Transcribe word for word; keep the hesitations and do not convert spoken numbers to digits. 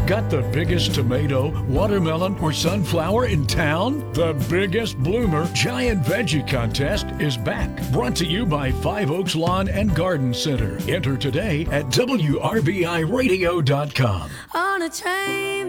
Got the biggest tomato, watermelon, or sunflower in town? The biggest bloomer giant veggie contest is back. Brought to you by Five Oaks Lawn and Garden Center. Enter today at W R B I radio dot com. On a train